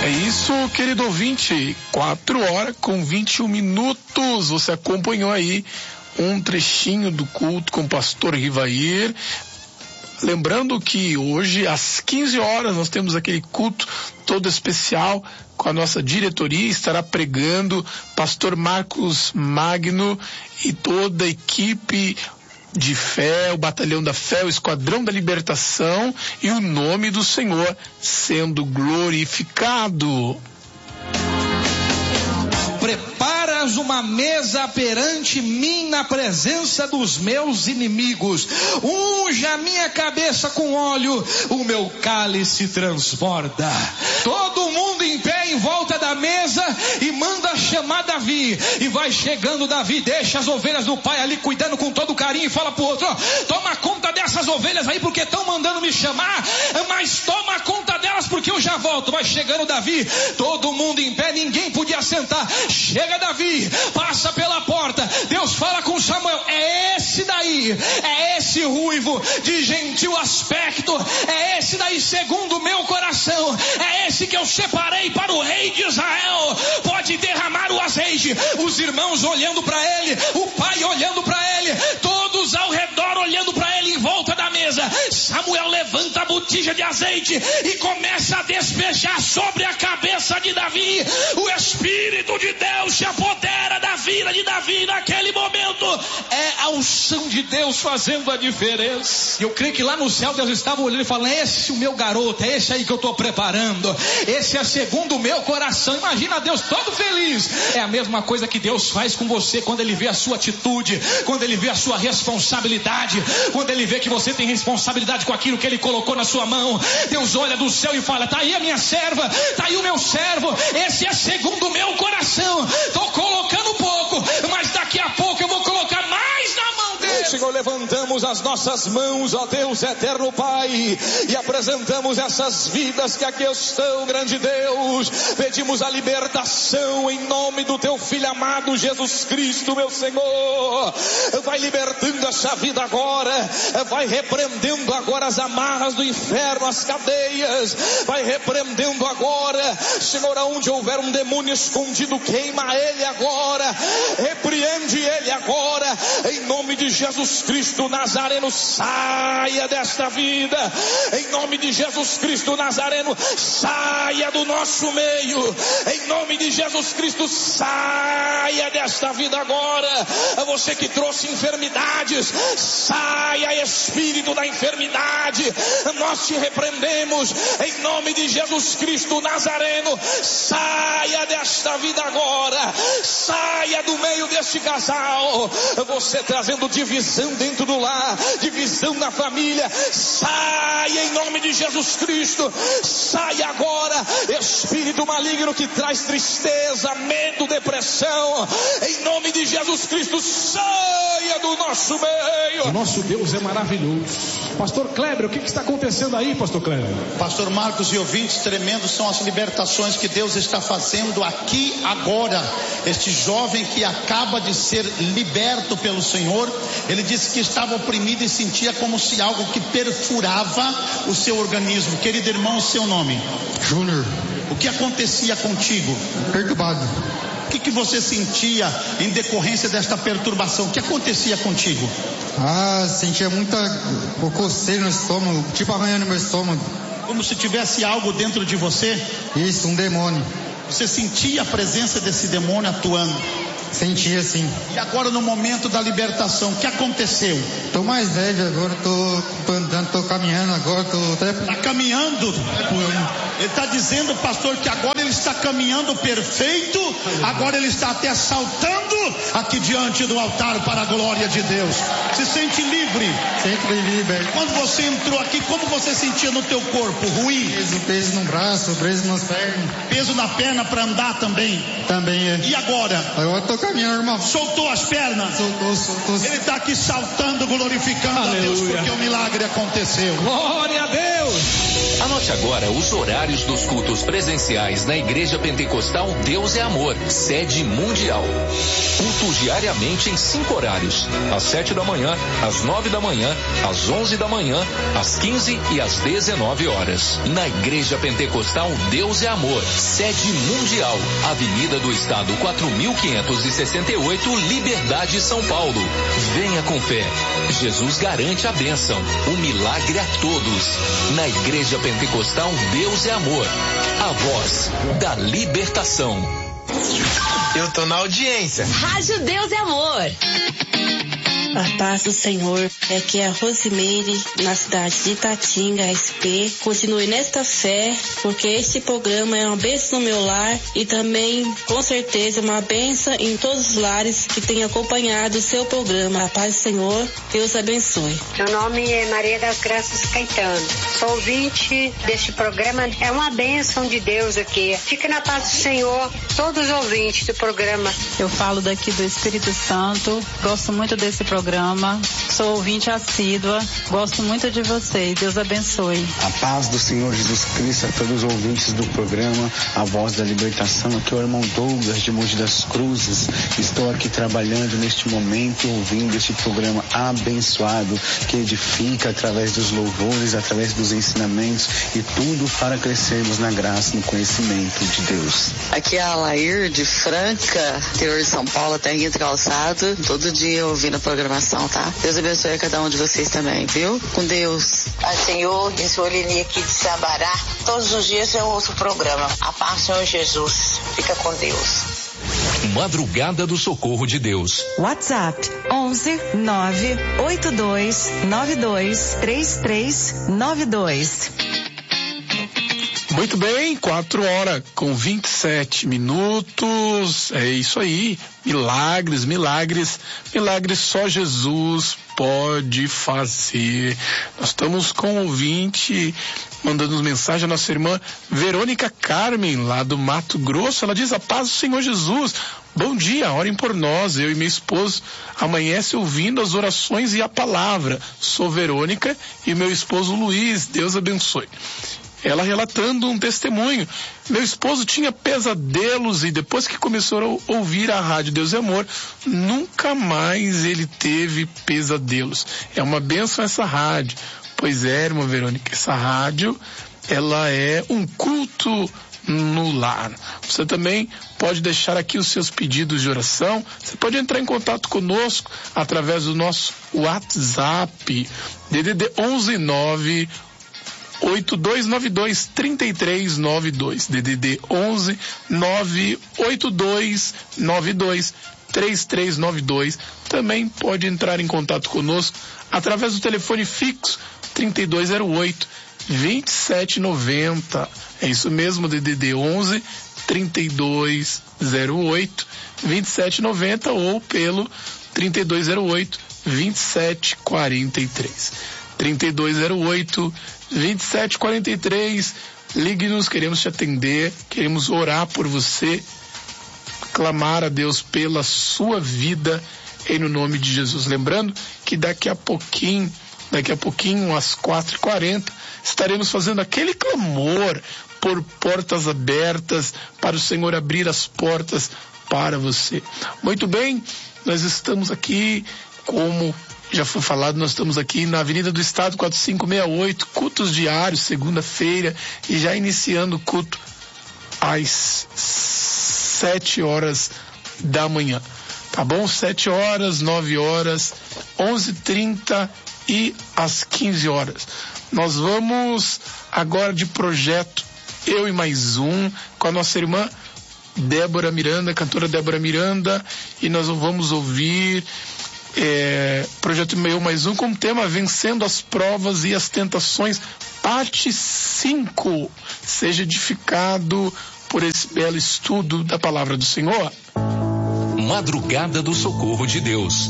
É isso, querido ouvinte, 4h21. Você acompanhou aí um trechinho do culto com o pastor Rivair. Lembrando que hoje, às 15 horas, nós temos aquele culto todo especial com a nossa diretoria. Estará pregando pastor Marcos Magno e toda a equipe de fé, o Batalhão da Fé, o Esquadrão da Libertação, e o nome do Senhor sendo glorificado. Preparas uma mesa perante mim na presença dos meus inimigos. Unge a minha cabeça com óleo, o meu cálice transborda. Todo mundo em pé em volta da mesa e manda chamar Davi. E vai chegando Davi, deixa as ovelhas do pai ali cuidando com todo carinho e fala pro outro: ó, toma conta dessas ovelhas aí porque estão mandando me chamar, mas toma conta delas porque eu já volto. Vai chegando Davi, todo mundo em pé, ninguém podia sentar. Chega Davi, passa pela porta, Deus fala com Samuel: é esse daí, é esse ruivo de gentil aspecto, é esse daí segundo o meu coração, é esse que eu separei para o rei de Israel. Pode derramar o azeite. Os irmãos olhando para ele, o pai olhando para ele, todos ao redor olhando para ele em volta da mesa. Samuel levanta a botija de azeite e começa a despejar sobre a cabeça de Davi. O Espírito de Deus se apodera da vida de Davi naquele momento. É a unção de Deus fazendo a diferença. E eu creio que lá no céu Deus estava olhando e falando: esse é o meu garoto, é esse aí que eu estou preparando, esse é segundo o meu coração. Imagina Deus todo feliz. É a mesma coisa que Deus faz com você quando Ele vê a sua atitude, quando Ele vê a sua responsabilidade, quando Ele vê que você tem responsabilidade com aquilo que Ele colocou na sua mão. Deus olha do céu e fala: tá aí a minha serva, tá aí o meu servo, esse é segundo o meu coração. Estou colocando pouco, mas daqui a pouco eu vou colocar mais na mão dele. Senhor, levantamos as nossas mãos, ó Deus eterno Pai, e apresentamos essas vidas que aqui estão, grande Deus. Pedimos a libertação em nome do teu Filho amado Jesus Cristo, meu Senhor. Vai libertando essa vida agora, vai repreendendo agora as amarras do inferno, as cadeias, vai repreendendo agora, Senhor, aonde houver um demônio escondido, queima ele agora, repreende ele agora, em nome de Jesus Cristo Nazareno. Saia desta vida, em nome de Jesus Cristo Nazareno, saia do nosso meio, em nome de Jesus Cristo, saia desta vida agora. Você que trouxe enfermidades, saia, espírito da enfermidade, nós te repreendemos em nome de Jesus Cristo Nazareno. Saia desta vida agora, saia do meio deste casal, você trazendo divisão dentro do lar, divisão na família, saia em nome de Jesus Cristo. Saia agora, espírito maligno que traz tristeza, medo, depressão, em nome de Jesus Cristo, saia do nosso meio. O nosso Deus é maravilhoso. Pastor Kleber, o que está acontecendo aí, Pastor Kleber? Pastor Marcos e ouvintes, tremendos são as libertações que Deus está fazendo aqui agora. Este jovem que acaba de ser liberto pelo Senhor, ele disse que estava oprimido e sentia como se algo que perfurava o seu organismo. Querido irmão, o seu nome? Júnior. O que acontecia contigo? Perturbado. O que você sentia em decorrência desta perturbação? O que acontecia contigo? Sentia muita coceira no estômago, tipo arranhando meu estômago. Como se tivesse algo dentro de você? Isso, um demônio. Você sentia a presença desse demônio atuando? Sentia, sim. E agora no momento da libertação, o que aconteceu? Tô mais velho agora, tô andando, tô caminhando agora, tô até... Tá caminhando? Ele está dizendo, pastor, que agora ele está caminhando perfeito, agora ele está até saltando aqui diante do altar para a glória de Deus. Se sente livre? Sempre livre. Quando você entrou aqui, como você sentia no teu corpo? Ruim? Peso no braço, peso nas pernas. Peso na perna para andar também? Também é. E agora? Agora tô caminhando, irmão. Soltou as pernas? Soltou. Ele está aqui saltando, glorificando a Deus, porque o milagre aconteceu. Glória a Deus. Anote agora os horários dos cultos presenciais na Igreja Pentecostal Deus é Amor, sede mundial. Cultos diariamente em 5 horários: às 7 da manhã, às 9 da manhã, às 11 da manhã, às 15 e às 19 horas. Na Igreja Pentecostal Deus é Amor, sede mundial, Avenida do Estado 4568, Liberdade, São Paulo. Venha com fé. Jesus garante a bênção, o milagre a todos. Na Igreja Pentecostal Deus é Amor, a voz da libertação. Eu tô na audiência. Rádio Deus é Amor. A paz do Senhor, aqui é a Rosimeire, na cidade de Itatinga, SP. Continue nesta fé, porque este programa é uma bênção no meu lar e também, com certeza, uma bênção em todos os lares que têm acompanhado o seu programa. A paz do Senhor, Deus abençoe. Meu nome é Maria das Graças Caetano. Sou ouvinte deste programa. É uma bênção de Deus aqui. Fique na paz do Senhor, todos os ouvintes do programa. Eu falo daqui do Espírito Santo. Gosto muito desse programa. Sou ouvinte assídua. Gosto muito de vocês. Deus abençoe. A paz do Senhor Jesus Cristo a todos os ouvintes do programa A Voz da Libertação. Aqui é o irmão Douglas de Mogi das Cruzes. Estou aqui trabalhando neste momento, ouvindo este programa abençoado que edifica através dos louvores, através dos ensinamentos e tudo para crescermos na graça e no conhecimento de Deus. Aqui é a Lair de Franca, interior de São Paulo, até Quinto Calçado. Todo dia ouvindo a programação, tá? Deus abençoe a cada um de vocês também, viu? Com Deus. Pai Senhor, eu sou Lili aqui de Sabará. Todos os dias eu ouço o programa. A paz, Senhor Jesus. Fica com Deus. Madrugada do Socorro de Deus. WhatsApp 11 982 92 3392. Muito bem, 4h27. É isso aí. Milagres, milagres, milagres só Jesus pode fazer. Nós estamos com um ouvinte mandando mensagem, a nossa irmã Verônica Carmen, lá do Mato Grosso. Ela diz: a paz do Senhor Jesus. Bom dia, orem por nós. Eu e meu esposo amanhece ouvindo as orações e a palavra. Sou Verônica e meu esposo Luiz. Deus abençoe. Ela relatando um testemunho. Meu esposo tinha pesadelos e depois que começou a ouvir a Rádio Deus é Amor, nunca mais ele teve pesadelos. É uma bênção essa rádio. Pois é, irmã Verônica, essa rádio, ela é um culto no lar. Você também pode deixar aqui os seus pedidos de oração. Você pode entrar em contato conosco através do nosso WhatsApp, DDD 119 8292-3392, DDD 11 98292-3392. Também pode entrar em contato conosco através do telefone fixo 3208-2790. É isso mesmo, DDD 11 3208-2790 ou pelo 3208-2743. 3208-2743, ligue-nos, queremos te atender, queremos orar por você, clamar a Deus pela sua vida, em no nome de Jesus. Lembrando que daqui a pouquinho, às 4h40, estaremos fazendo aquele clamor por portas abertas, para o Senhor abrir as portas para você. Muito bem, nós estamos aqui, como já foi falado, nós estamos aqui na Avenida do Estado 4568, cultos diários, segunda-feira, e já iniciando o culto às 7 horas da manhã. Tá bom? 7 horas, 9 horas, 11h30 e às 15 horas. Nós vamos agora de projeto Eu e Mais Um, com a nossa irmã Débora Miranda, cantora Débora Miranda, e nós vamos ouvir projeto Eu Mais Um com o tema Vencendo as Provas e as Tentações, parte 5. Seja edificado por esse belo estudo da palavra do Senhor. Madrugada do Socorro de Deus.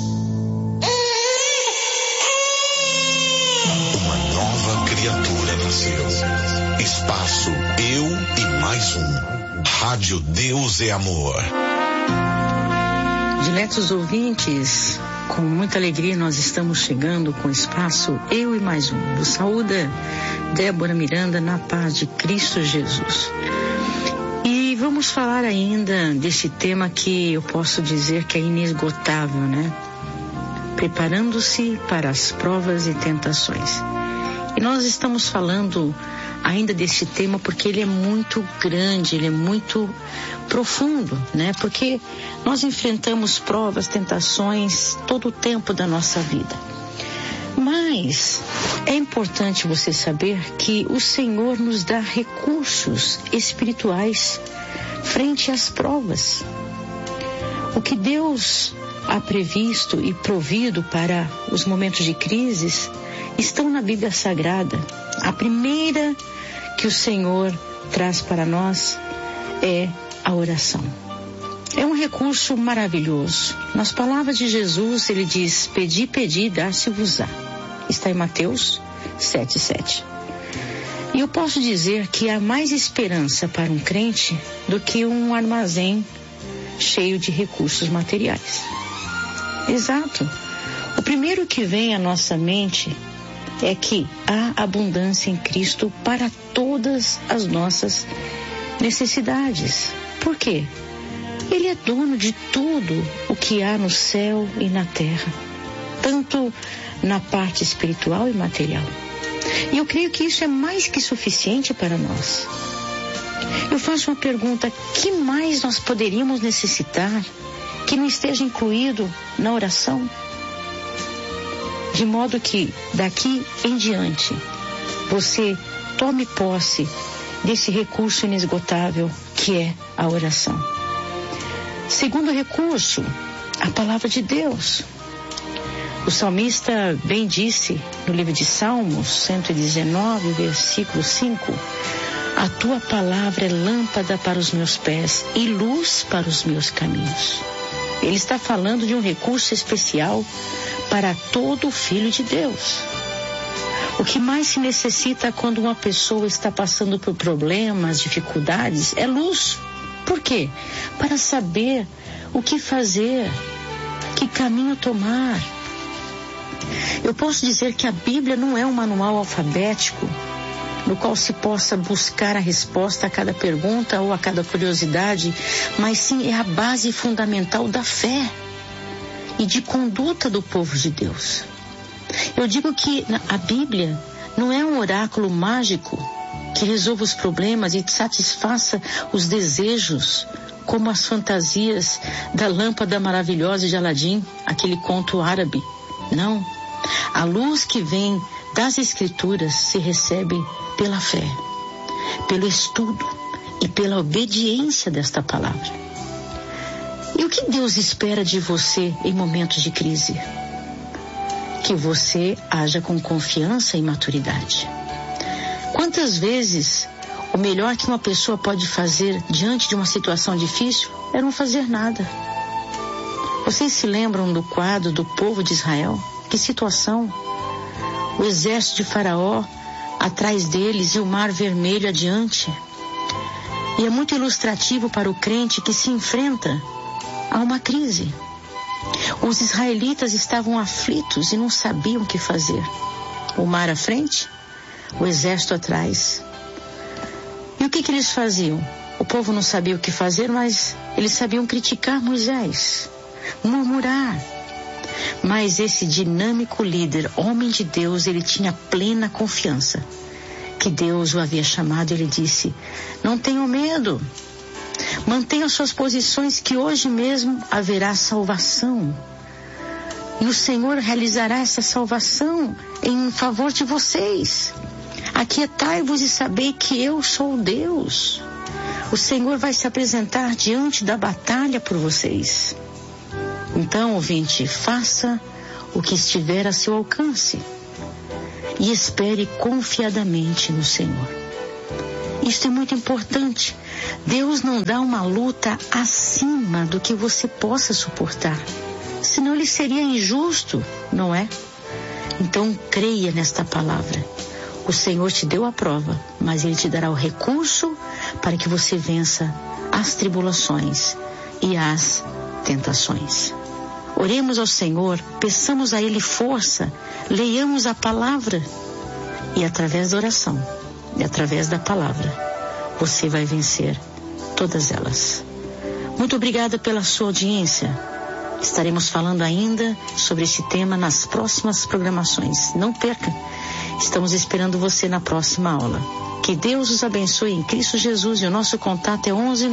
Uma nova criatura nasceu. Espaço Eu e Mais Um. Rádio Deus é Amor. Diletos ouvintes, Com muita alegria nós estamos chegando com o espaço Eu e Mais Um. Vos saúda Débora Miranda na paz de Cristo Jesus. E vamos falar ainda deste tema que eu posso dizer que é inesgotável, né? Preparando-se para as provas e tentações. E nós estamos falando ainda deste tema porque ele é muito grande, ele é muito profundo, né? Porque nós enfrentamos provas, tentações todo o tempo da nossa vida. Mas é importante você saber que o Senhor nos dá recursos espirituais frente às provas. O que Deus há previsto e provido para os momentos de crises estão na Bíblia Sagrada. A primeira que o Senhor traz para nós é a oração. É um recurso maravilhoso. Nas palavras de Jesus, ele diz: pedi, pedi, dar-se-vos-á. Está em Mateus 7:7. E eu posso dizer que há mais esperança para um crente do que um armazém cheio de recursos materiais. Exato. O primeiro que vem à nossa mente é que há abundância em Cristo para todas as nossas necessidades. Por quê? Ele é dono de tudo o que há no céu e na terra, tanto na parte espiritual e material. E eu creio que isso é mais que suficiente para nós. Eu faço uma pergunta: que mais nós poderíamos necessitar que não esteja incluído na oração? De modo que daqui em diante você tome posse desse recurso inesgotável que é a oração. Segundo recurso, a palavra de Deus. O salmista bem disse no livro de Salmos 119, versículo 5: a tua palavra é lâmpada para os meus pés e luz para os meus caminhos. Ele está falando de um recurso especial para todo filho de Deus. O que mais se necessita quando uma pessoa está passando por problemas, dificuldades, é luz. Por quê? Para saber o que fazer, que caminho tomar. Eu posso dizer que a Bíblia não é um manual alfabético no qual se possa buscar a resposta a cada pergunta ou a cada curiosidade, mas sim é a base fundamental da fé e de conduta do povo de Deus. Eu digo que a Bíblia não é um oráculo mágico que resolva os problemas e satisfaça os desejos, como as fantasias da lâmpada maravilhosa de Aladim, aquele conto árabe. Não. A luz que vem das Escrituras se recebe pela fé, pelo estudo e pela obediência desta palavra. E o que Deus espera de você em momentos de crise? Que você haja com confiança e maturidade. Quantas vezes o melhor que uma pessoa pode fazer diante de uma situação difícil é não fazer nada? Vocês se lembram do quadro do povo de Israel? Que situação! O exército de Faraó atrás deles e o mar vermelho adiante. E é muito ilustrativo para o crente que se enfrenta a uma crise. Os israelitas estavam aflitos e não sabiam o que fazer. O mar à frente, o exército atrás. E o que eles faziam? O povo não sabia o que fazer, mas eles sabiam criticar Moisés, murmurar. Mas esse dinâmico líder, homem de Deus, ele tinha plena confiança que Deus o havia chamado. Ele disse: não tenham medo, mantenham suas posições, que hoje mesmo haverá salvação. E o Senhor realizará essa salvação em favor de vocês. Aquietai-vos e sabei que eu sou Deus. O Senhor vai se apresentar diante da batalha por vocês. Então, ouvinte, faça o que estiver a seu alcance e espere confiadamente no Senhor. Isso é muito importante. Deus não dá uma luta acima do que você possa suportar. Senão ele seria injusto, não é? Então, creia nesta palavra. O Senhor te deu a prova, mas ele te dará o recurso para que você vença as tribulações e as tentações. Oremos ao Senhor, peçamos a Ele força, leiamos a palavra e através da oração e através da palavra você vai vencer todas elas. Muito obrigada pela sua audiência. Estaremos falando ainda sobre esse tema nas próximas programações. Não perca. Estamos esperando você na próxima aula. Que Deus os abençoe em Cristo Jesus e o nosso contato é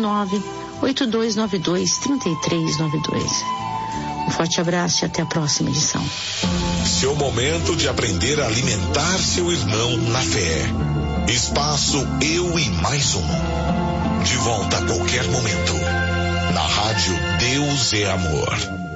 119-8292-3392. Um forte abraço e até a próxima edição. Seu momento de aprender a alimentar seu irmão na fé. Espaço Eu e Mais Um. De volta a qualquer momento. Na rádio Deus é Amor.